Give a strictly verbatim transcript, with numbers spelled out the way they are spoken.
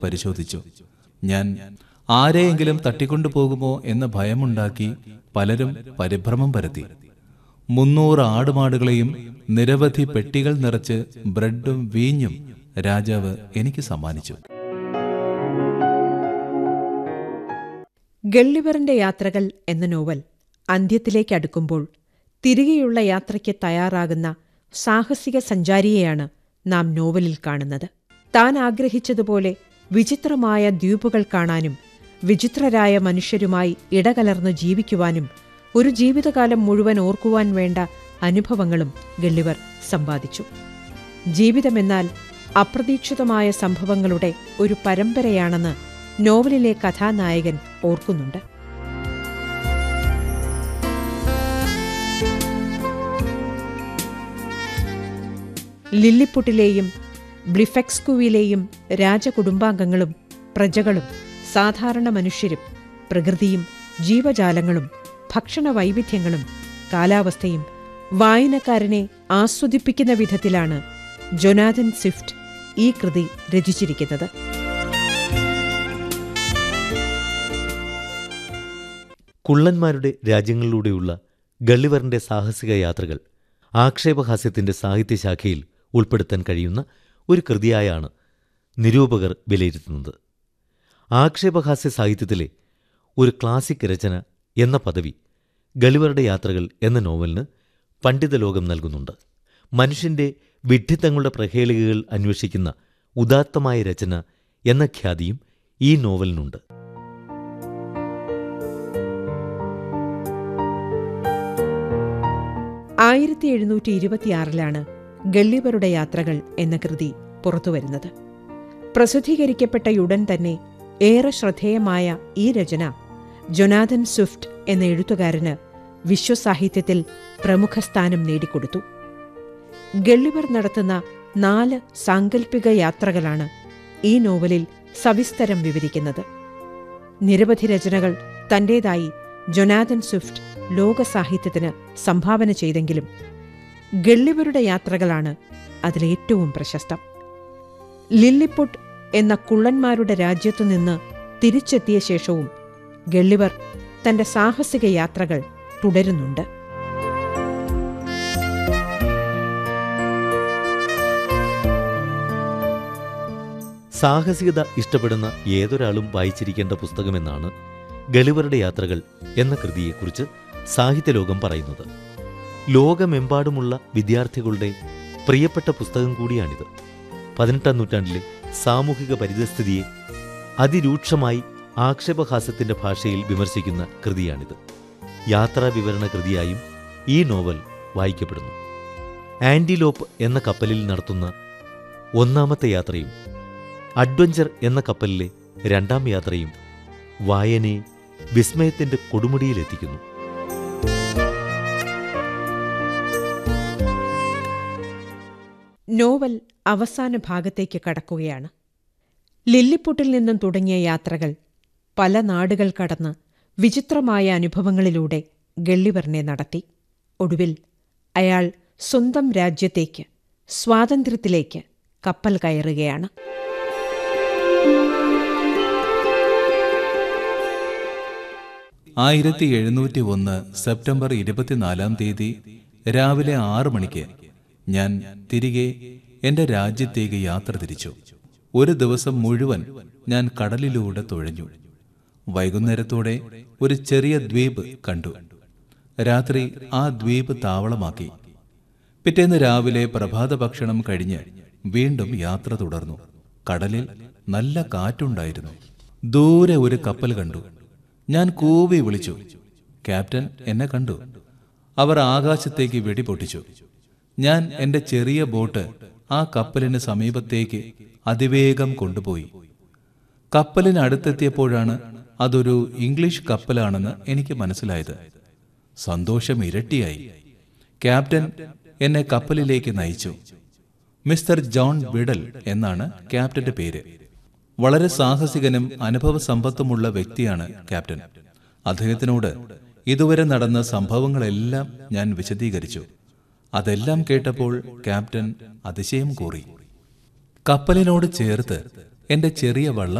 പരിശോധിച്ചു. ഞാൻ ആരെയെങ്കിലും തട്ടിക്കൊണ്ടുപോകുമോ എന്ന ഭയമുണ്ടാക്കി പലരും പരിഭ്രമം പരത്തി. മുന്നൂറ് ആടുമാടുകളെയും നിരവധി പെട്ടികൾ നിറച്ച് ബ്രെഡും വീഞ്ഞും രാജാവ് എനിക്ക് സമ്മാനിച്ചു. ഗള്ളിവറിന്റെ യാത്രകൾ എന്ന നോവൽ അന്ത്യത്തിലേക്ക് അടുക്കുമ്പോൾ തിരികെയുള്ള യാത്രയ്ക്ക് തയ്യാറാകുന്ന സാഹസിക സഞ്ചാരിയെയാണ് നാം നോവലിൽ കാണുന്നത്. താൻ ആഗ്രഹിച്ചതുപോലെ വിചിത്രമായ ദ്വീപുകൾ കാണാനും വിചിത്രരായ മനുഷ്യരുമായി ഇടകലർന്ന് ജീവിക്കുവാനും ഒരു ജീവിതകാലം മുഴുവൻ ഓർക്കുവാൻ വേണ്ട അനുഭവങ്ങളും ഗള്ളിവർ സമ്പാദിച്ചു. ജീവിതമെന്നാൽ അപ്രതീക്ഷിതമായ സംഭവങ്ങളുടെ ഒരു പരമ്പരയാണെന്ന് നോവലിലെ കഥാനായകൻ ഓർക്കുന്നുണ്ട്. ലില്ലിപുട്ടിലെയും ബ്ലിഫെക്സ്കുവിലെയും രാജകുടുംബാംഗങ്ങളും പ്രജകളും സാധാരണ മനുഷ്യരും പ്രകൃതിയും ജീവജാലങ്ങളും ഭക്ഷണ വൈവിധ്യങ്ങളും കാലാവസ്ഥയും വായനക്കാരനെ ആസ്വദിപ്പിക്കുന്ന വിധത്തിലാണ് ജൊനാഥൻ സ്വിഫ്റ്റ് ഈ കൃതി രചിച്ചിരിക്കുന്നത്. കുള്ളന്മാരുടെ രാജ്യങ്ങളിലൂടെയുള്ള ഗള്ളിവറിന്റെ സാഹസിക യാത്രകൾ ആക്ഷേപഹാസ്യത്തിന്റെ സാഹിത്യശാഖയിൽ ഉൾപ്പെടുത്താൻ കഴിയുന്ന ഒരു കൃതിയായാണ് നിരൂപകർ വിലയിരുത്തുന്നത്. ആക്ഷേപഹാസ്യ സാഹിത്യത്തിലെ ഒരു ക്ലാസിക് രചന എന്ന പദവി ഗള്ളിവറുടെ യാത്രകൾ എന്ന നോവലിന് പണ്ഡിതലോകം നൽകുന്നുണ്ട്. മനുഷ്യന്റെ വിഡ്ഢിത്തങ്ങളുടെ പ്രഹേളികകൾ അന്വേഷിക്കുന്ന ഉദാത്തമായ രചന എന്ന ഖ്യാതിയും ഈ നോവലിനുണ്ട്. ആയിരത്തി എഴുന്നൂറ്റി ഇരുപത്തിയാറിലാണ് ഗള്ളിവറുടെ യാത്രകൾ എന്ന കൃതി പുറത്തുവരുന്നത്. പ്രസിദ്ധീകരിക്കപ്പെട്ടയുടൻ തന്നെ ഏറെ ശ്രദ്ധേയമായ ഈ രചന ജൊനാഥൻ സ്വിഫ്റ്റ് എന്ന എഴുത്തുകാരന് വിശ്വസാഹിത്യത്തിൽ പ്രമുഖ സ്ഥാനം നേടിക്കൊടുത്തു. ഗള്ളിവർ നടത്തുന്ന നാല് സാങ്കല്പിക യാത്രകളാണ് ഈ നോവലിൽ സവിസ്തരം വിവരിക്കുന്നത്. നിരവധി രചനകൾ തന്റേതായി ജൊനാഥൻ സ്വിഫ്റ്റ് ലോകസാഹിത്യത്തിന് സംഭാവന ചെയ്തെങ്കിലും ഗള്ളിവറുടെ യാത്രകളാണ് അതിലേറ്റവും പ്രശസ്തം. ലില്ലിപുട്ട് എന്ന കുള്ളന്മാരുടെ രാജ്യത്തുനിന്ന് തിരിച്ചെത്തിയ ശേഷവും ഗള്ളിവർ തന്റെ സാഹസിക യാത്രകൾ തുടരുന്നുണ്ട്. സാഹസികത ഇഷ്ടപ്പെടുന്ന ഏതൊരാളും വായിച്ചിരിക്കേണ്ട പുസ്തകമെന്നാണ് ഗള്ളിവറുടെ യാത്രകൾ എന്ന കൃതിയെക്കുറിച്ച് സാഹിത്യലോകം പറയുന്നത്. ലോകമെമ്പാടുമുള്ള വിദ്യാർത്ഥികളുടെ പ്രിയപ്പെട്ട പുസ്തകം കൂടിയാണിത്. പതിനെട്ടാം നൂറ്റാണ്ടിലെ സാമൂഹിക പരിതസ്ഥിതിയെ അതിരൂക്ഷമായി ആക്ഷേപഹാസ്യത്തിന്റെ ഭാഷയിൽ വിമർശിക്കുന്ന കൃതിയാണിത്. യാത്രാ വിവരണ കൃതിയായും ഈ നോവൽ വായിക്കപ്പെടുന്നു. ആന്റിലോപ്പ് എന്ന കപ്പലിൽ നടത്തുന്ന ഒന്നാമത്തെ യാത്രയും അഡ്വഞ്ചർ എന്ന കപ്പലിലെ രണ്ടാം യാത്രയും വായനയെ വിസ്മയത്തിന്റെ കൊടുമുടിയിലെത്തിക്കുന്നു. നോവൽ അവസാന ഭാഗത്തേക്ക് കടക്കുകയാണ്. ലില്ലിപുട്ടിൽ നിന്നും തുടങ്ങിയ യാത്രകൾ പല നാടുകൾ കടന്ന് വിചിത്രമായ അനുഭവങ്ങളിലൂടെ ഗള്ളിവറിനെ നടത്തി. ഒടുവിൽ അയാൾ സ്വന്തം രാജ്യത്തേക്ക്, സ്വാതന്ത്ര്യത്തിലേക്ക് കപ്പൽ കയറുകയാണ്. ആയിരത്തി എഴുന്നൂറ്റി ഒന്ന് സെപ്റ്റംബർ ഇരുപത്തിനാലാം തീയതി രാവിലെ ആറു മണിക്ക് ഞാൻ തിരികെ എന്റെ രാജ്യത്തേക്ക് യാത്ര തിരിച്ചു. ഒരു ദിവസം മുഴുവൻ ഞാൻ കടലിലൂടെ തുഴഞ്ഞു. വൈകുന്നേരത്തോടെ ഒരു ചെറിയ ദ്വീപ് കണ്ടു. രാത്രി ആ ദ്വീപ് താവളമാക്കി. പിറ്റേന്ന് രാവിലെ പ്രഭാത ഭക്ഷണം കഴിഞ്ഞ് വീണ്ടും യാത്ര തുടർന്നു. കടലിൽ നല്ല കാറ്റുണ്ടായിരുന്നു. ദൂരെ ഒരു കപ്പൽ കണ്ടു. ഞാൻ കൂവി വിളിച്ചു. ക്യാപ്റ്റൻ എന്നെ കണ്ടു. അവർ ആകാശത്തേക്ക് വെടിപൊട്ടിച്ചു. ഞാൻ എന്റെ ചെറിയ ബോട്ട് ആ കപ്പലിന് സമീപത്തേക്ക് അതിവേഗം കൊണ്ടുപോയി. കപ്പലിന് അടുത്തെത്തിയപ്പോഴാണ് അതൊരു ഇംഗ്ലീഷ് കപ്പലാണെന്ന് എനിക്ക് മനസ്സിലായത്. സന്തോഷം ഇരട്ടിയായി. ക്യാപ്റ്റൻ എന്നെ കപ്പലിലേക്ക് നയിച്ചു. മിസ്റ്റർ ജോൺ ബിഡൽ എന്നാണ് ക്യാപ്റ്റന്റെ പേര്. വളരെ സാഹസികനും അനുഭവ സമ്പത്തുമുള്ള വ്യക്തിയാണ് ക്യാപ്റ്റൻ. അദ്ദേഹത്തിനോട് ഇതുവരെ നടന്ന സംഭവങ്ങളെല്ലാം ഞാൻ വിശദീകരിച്ചു. അതെല്ലാം കേട്ടപ്പോൾ ക്യാപ്റ്റൻ അതിശയം കൂറി. കപ്പലിനോട് ചേർത്ത് എന്റെ ചെറിയ വള്ളം